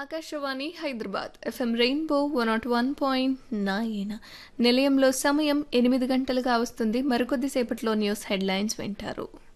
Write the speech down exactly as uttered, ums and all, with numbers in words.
Akashvani Hyderabad FM rainbow one not one point nine నిలయంలో సమయం ఎనిమిది గంటలుగా వస్తుంది. మరికొద్దిసేపట్లో న్యూస్ హెడ్లైన్స్ వింటారు.